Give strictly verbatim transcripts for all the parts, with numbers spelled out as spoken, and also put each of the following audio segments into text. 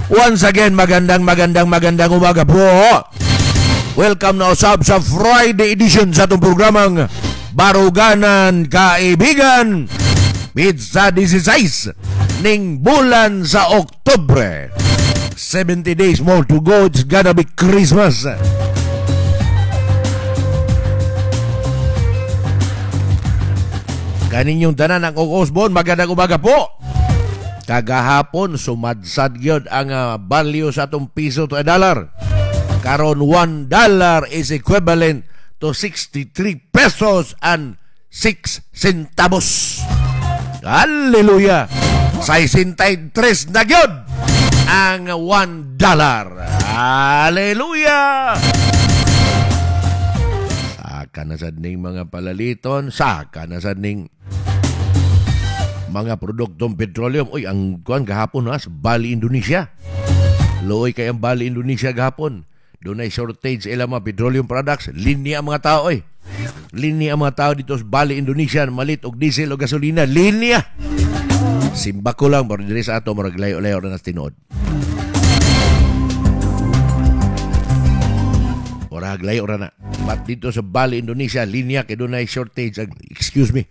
Once again, magandang magandang magandang umaga po. Welcome na usab sa Friday edition sa itong programang Baruganan Kaibigan. Pizza dieciséis ning bulan sa Oktubre. seventy days more to go. It's gonna be Christmas. Kaninyong tanan ang Osborne, magandang umaga po. Kagahapon, sumadsad yun ang uh, value sa atong piso to a dollar. Karon, one dollar is equivalent to sixty-three pesos and six centavos. Hallelujah! sixty-three na yun ang one dollar. Hallelujah! Saka na sad ning mga palaliton, saka na sad ning mga produktong petroleum. Uy, ang kuan gahapon ha, sa Bali, Indonesia. Looy kay ang Bali, Indonesia gahapon. Doon ay shortage ilang mga petroleum products. Linya ang mga tao, oy. Linya ang mga tao dito sa Bali, Indonesia. Malit og diesel o gasolina. Linya! Simba ko lang, pero dili sa ato, maraglayo-layo na nas tinuod. Maraglayo na na. But dito sa Bali, Indonesia, linya kay doon ay shortage. Excuse me.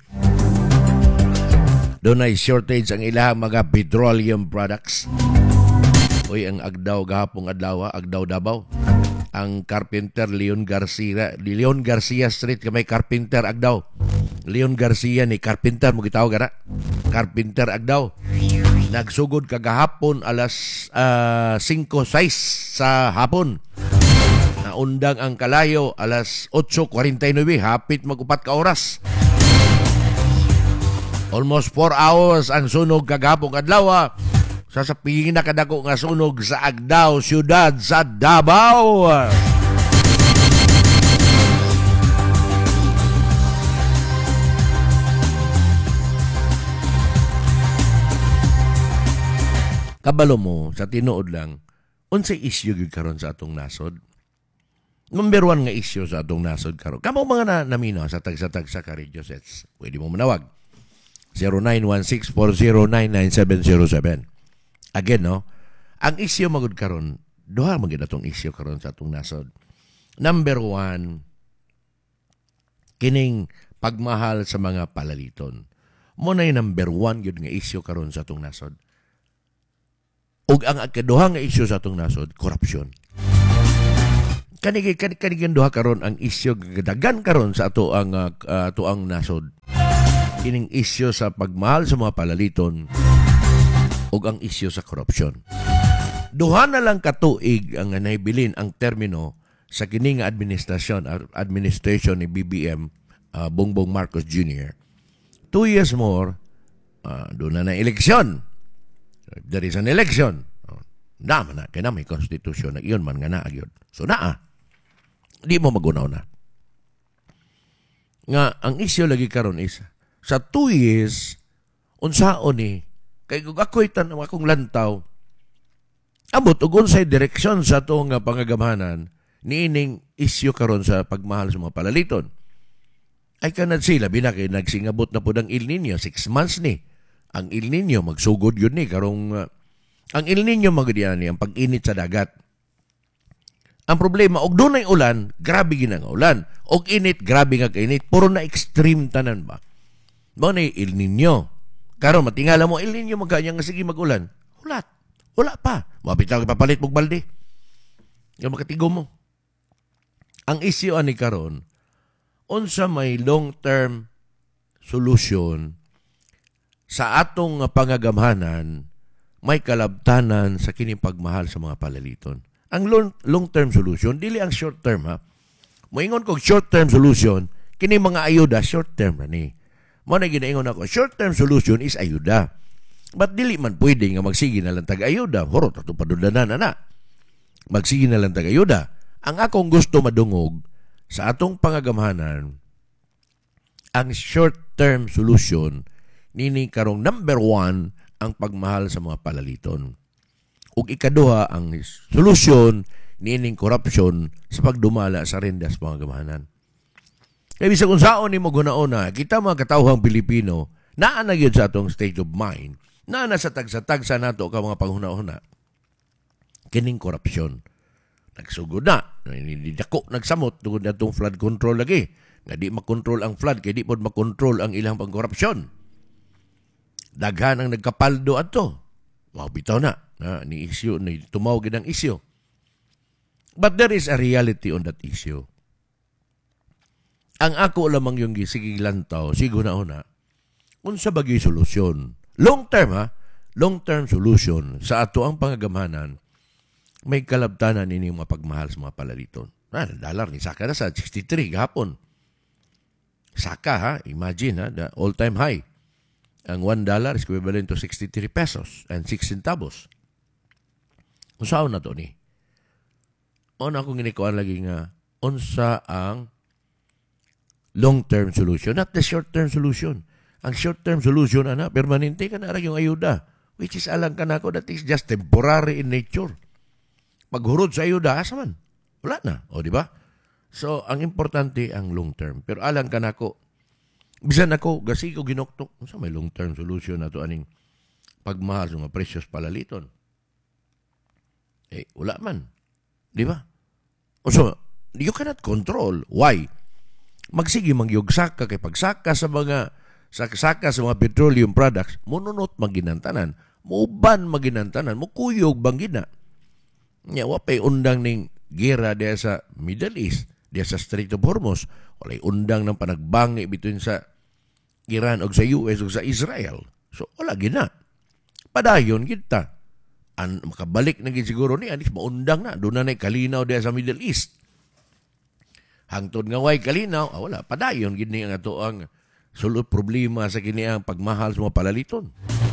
Doon ay shortage ang ilang mga petroleum products. Uy, ang Agdaw gahapong adlaw, Agdaw Davao. Ang Carpenter Leon Garcia, Leon Garcia Street kay may Carpenter Agdaw. Leon Garcia ni Carpenter mo gitawag ana. Carpenter Agdaw. Nagsugod kagahapon alas uh, five six sa hapon. Naundang ang kalayo alas eight forty-nine, hapit mag-upat ka oras. Almost four hours ang sunog kagahapong adlaw. Sasapingin na kadako nga sunog sa Agdao, siyudad sa Davao. Kabalo mo, sa tinuod lang, unsay issue gyud karon sa atong nasod? Number one nga issue sa atong nasod karon. Kamo mga na, namino sa tag-sa-tag sa radio sets. Pwede mo manawag. zero nine one six four zero nine nine seven zero seven. Again, no? Ang issue magud karon, duha magid atong issue karon sa atong nasod. Number one, kining pagmahal sa mga palaliton. Mo na yung number one yun nga issue karon sa atong nasod. Ug ang ikaduha nga issue sa atong nasod, korupsyon. Kanig kanig kanig duha karon ang issue gadagan karon sa ato ang uh, ato ang nasod. Kining issue sa pagmahal sa mga palaliton ug ang issue sa korupsyon. Duha na lang katuig ang nahibilin ang termino sa kini nga administrasyon administration ni B B M uh, Bongbong Marcos Junior Two years more, uh, doon na na eleksyon. There is an election. Uh, na man na, kaya na may konstitusyon na iyon man nga na agyon. So naa, di mo magunaw na. Nga, ang issue lagi karon is, sa two years, unsaon ni, kay kung ako'y tanong akong lantaw, abot, ug unsay direksyon sa itong uh, pangagamhanan, niining issue karon sa pagmahal sa mga palaliton. Ay kanad sila, binakay, nagsingabot na po ng El Nino, six months ni. Ang El Nino, magsugod yun ni, karong, uh, ang El Nino magdiyan ni, ang pag-init sa dagat. Ang problema, og doon ay ulan, grabe ginang ulan. Og init, grabe nga kainit. Puro na extreme tanan ba? Mo na El Nino. Karon matingala mo, El Nino magkanya nga sige mag-ulan. Ulat. Wala pa. Mapitaw ipapalit mong balde. Yung makatigo mo. Ang issue ani karon, unsa may long-term solution sa atong pangagamhanan, may kalabtanan sa kining pagmahal sa mga palaliton. Ang long, long-term solution, dili ang short-term ha. Moingon kog short-term solution, kini mga ayuda, short-term na ni. Mo na ginaingon ako, short-term solution is ayuda. But dili man pwede nga magsige na lang tag-ayuda. Horot, ato padudanan na. Magsige na lang tag-ayuda. Ang akong gusto madungog sa atong pangagamhanan, ang short-term solution, nini karong number one, ang pagmahal sa mga palaliton. Ug ikaduha, ang solusyon, nining korupsyon sa pagdumala sa rendas pangagamhanan. Kaya bisag kung saan ni mo gunauna, kita mga katawhang Pilipino, naa na yun sa atong state of mind, naa na sa tag-sa-tag sa nato ka mga panghuna-huna. kining korupsyon. Nagsugod na. Dako nagsamot tungod na itong flood control lagi. Nga di makontrol ang flood, kaya di po makontrol ang ilang pangkorupsyon. Daghan ang nagkapaldo ato. Wow, bitaw na. na ni issue, ni tumawag ng issue. But there is a reality on that issue. Ang ako lamang yung gisigig lantaw, sigo na una, unsa bagay solusyon. Long term ha, long term solution sa ato ang pangagamanan, may kalabtanan ini mga pagmahal sa mga palaliton. Ah, dollar ni Saka na sa sixty-three gahapon. Saka ha, imagine ha, the all-time high. Ang one dollar is equivalent to sixty-three pesos and six centavos. Unsa na to ni? Una akong ginikuan lagi nga, unsa ang long-term solution, not the short-term solution. Ang short-term solution, ana, permanente ka na rin yung ayuda. Which is, alang ka na ako, that is just temporary in nature. Paghurod sa ayuda, asa man? Wala na. O, di ba? So, ang importante, ang long-term. Pero alang ka na ako, bisan ako, gasi ko ginoktok, unsa may long-term solution na to aning pagmahal sa mga presyos palaliton? Eh, wala man. Di ba? O so, you cannot control. Why? Magsige mangyugsaka kay pagsaka sa mga saka sa mga petroleum products, mununot maginantanan, muuban maginantanan, mukuyog bangina. Nya wa pay undang ning gera diya sa Middle East, diya sa Strait of Hormuz, walay undang ng panagbangi between sa Iran o sa U S o sa Israel. So wala gina. Padayon kita. An makabalik na gid siguro ni anis maundang na doon na nay kalinaw diya sa Middle East. Hangtod nga way kalinaw, ah, wala padayon gid ni ang ato ang sulod problema sa kini ang pagmahal sa mga palaliton.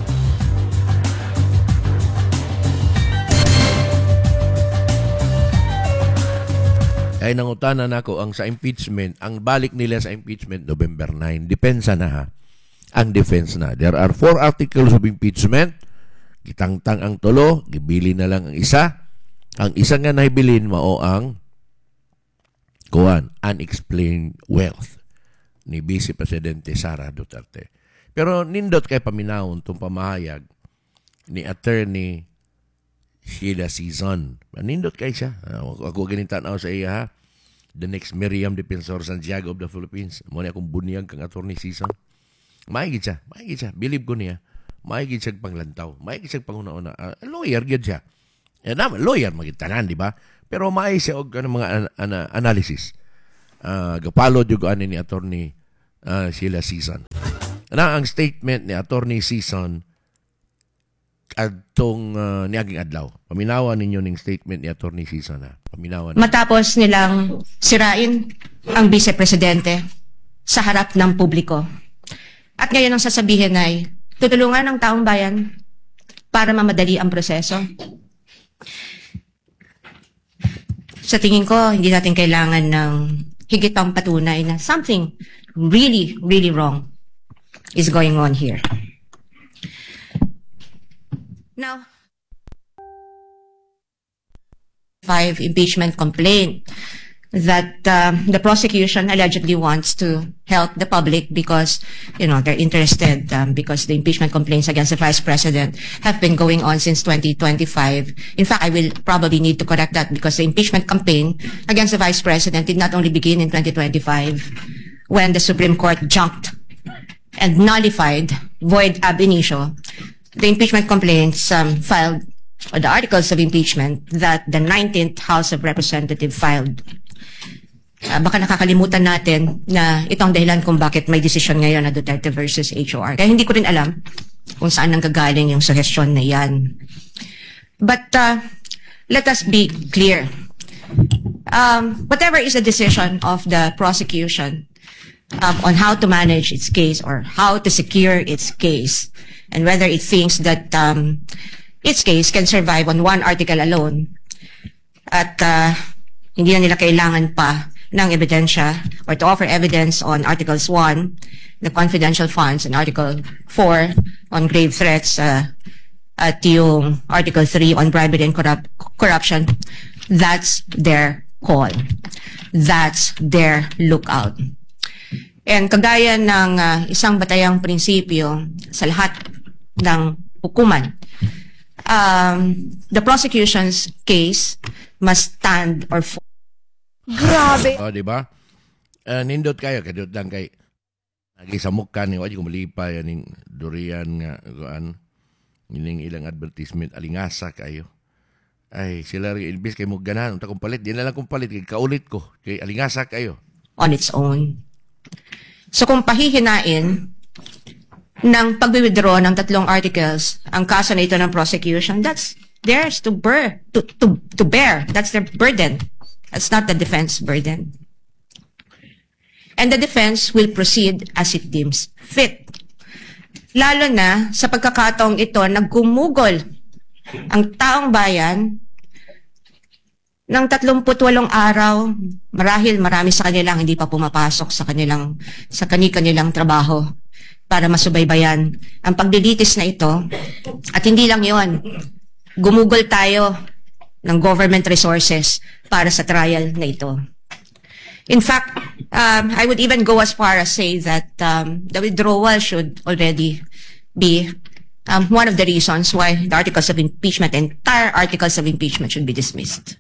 Kaya nangutanan ako ang sa impeachment, ang balik nila sa impeachment November nine. Depensa na ha. Ang defense na. There are four articles of impeachment. Gitangtang ang tulo, gibili na lang ang isa. Ang isa nga nahibilin mao ang kuan, unexplained wealth ni Vice Presidente Sara Duterte. Pero nindot kay paminawon tong pamahayag ni Attorney Sheila Sison. Nindot kay siya. Ako ganitan ako sa iya ha. The next Miriam Defensor Santiago of the Philippines. Muna akong bunyag kang Attorney Sison. Maigid siya. Maigid siya. Believe ko niya. Maigid siya panglantaw. Maigid siya panguna-una. Uh, lawyer gid siya. Eh, naman, lawyer magitanan, di ba? Pero maay siya og ano, mga an- an- analysis. Uh, gapalo yung ano ni Attorney uh, Sheila Sison. Na ang statement ni Attorney Sison adtong uh, niaging adlaw. Paminawan ninyo ning statement ni Attorney Sison ha. Paminawan. Matapos nilang sirain ang Vice Presidente sa harap ng publiko. At ngayon ang sasabihin ay tutulungan ng taong bayan para mamadali ang proseso. Sa tingin ko, hindi natin kailangan ng higit pang patunay na something really, really wrong is going on here. Now, five impeachment complaint that um, the prosecution allegedly wants to help the public because, you know, they're interested um, because the impeachment complaints against the Vice President have been going on since twenty twenty-five. In fact, I will probably need to correct that because the impeachment campaign against the Vice President did not only begin in twenty twenty-five when the Supreme Court junked and nullified, void ab initio, the impeachment complaints um, filed, or the articles of impeachment that the nineteenth House of Representatives filed. Uh, baka nakakalimutan natin na ito ang dahilan kung bakit may desisyon ngayon na Duterte versus H O R. Kaya hindi ko rin alam kung saan nanggagaling yung suggestion na yan. But uh, let us be clear. Um, whatever is the decision of the prosecution um, on how to manage its case or how to secure its case, and whether it thinks that um, its case can survive on one article alone, at uh, hindi na nila kailangan pa ng ebidensya or to offer evidence on Articles one, the confidential funds, and Article four on grave threats, uh, at yung Article three on bribery and corrupt, corruption. That's their call. That's their lookout. And kagaya ng uh, isang batayang prinsipyo sa lahat ng hukuman, um, the prosecution's case must stand or fall. Grabe. O, di ba? Uh, nindot kayo, kadot lang kay nagisamok ka ni wadi ko malipay aning durian nga kuan ining ilang advertisement alingasa kayo. Ay, sila rin ilbis kay mo ganahan unta kong palit, di na lang kong palit kay kaulit ko kay alingasa kayo. On its own. So kung pahihinain ng pag-withdraw ng tatlong articles ang kaso na ito ng prosecution, that's theirs to bear, to, to, to bear. That's their burden. That's not the defense burden. And the defense will proceed as it deems fit. Lalo na sa pagkakataong ito, naggumugol ang taong bayan ng tatlumpu't walong araw, marahil marami sa kanilang hindi pa pumapasok sa kanilang sa kani-kanilang trabaho para masubaybayan ang paglilitis na ito. At hindi lang yon, gumugol tayo ng government resources para sa trial na ito. In fact, um, I would even go as far as say that um, the withdrawal should already be um, one of the reasons why the articles of impeachment, entire articles of impeachment should be dismissed.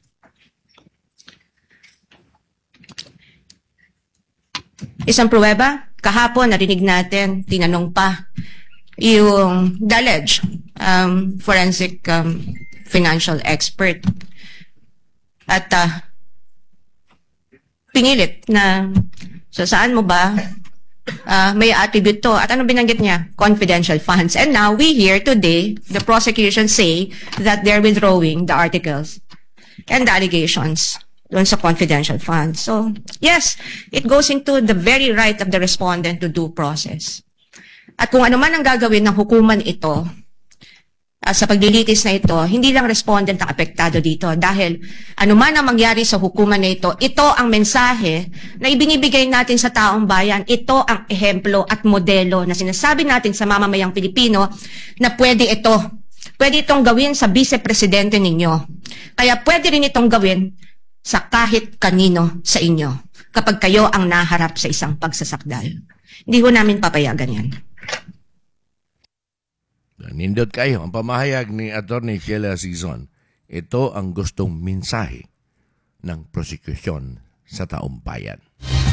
Isang pruweba, kahapon narinig natin, tinanong pa yung D A L E G, um, forensic um, financial expert. At uh, pinilit na, so saan mo ba uh, may attribute to? At ano binanggit niya? Confidential funds. And now, we hear today, the prosecution say that they're withdrawing the articles and the allegations doon sa confidential funds. So, yes, it goes into the very right of the respondent to due process. At kung ano man ang gagawin ng hukuman ito, Uh, sa paglilitis na ito, hindi lang respondent ang apektado dito dahil anuman ang mangyari sa hukuman na ito, ito ang mensahe na ibinibigay natin sa taong bayan, ito ang ehemplo at modelo na sinasabi natin sa mamamayang Pilipino na pwede ito, pwede itong gawin sa vice-presidente ninyo. Kaya pwede rin itong gawin sa kahit kanino sa inyo kapag kayo ang naharap sa isang pagsasakdal. Hindi ho namin papayagan yan. Nindot kayo, ang pamahayag ni Attorney Sheila Sison, ito ang gustong mensahe ng prosekusyon sa taong bayan.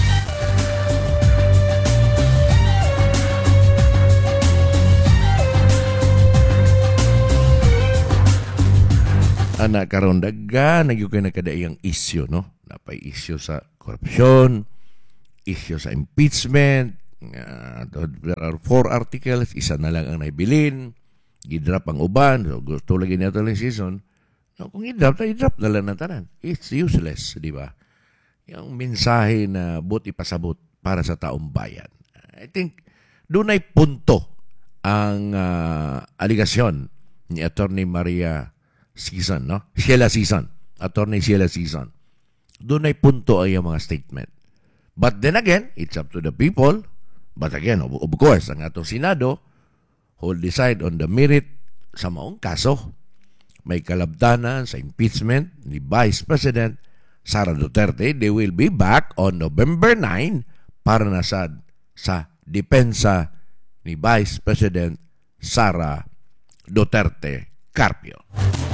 Anak karon daga, nagyo kayo nagkadaiyang isyo, no? Napay isyo sa korupsyon, isyo sa impeachment, uh, there are four articles, isa na lang ang naibilin, i-drop ang uban, so gusto lagi niya ito lang season. No, kung i-drop, i-drop na lang na tanan. It's useless, di ba? Yung mensahe na buti pasabot para sa taong bayan. I think, doon ay punto ang uh, aligasyon ni Attorney Maria Sison, no? Sheila Sison. Attorney Sheila Sison. Doon ay punto ay yung mga statement. But then again, it's up to the people. But again, of, of course, ang atong Senado who will decide on the merit sa maong kaso. May kalabdanan sa impeachment ni Vice President Sara Duterte. They will be back on November ninth para nasad sa depensa ni Vice President Sara Duterte Carpio.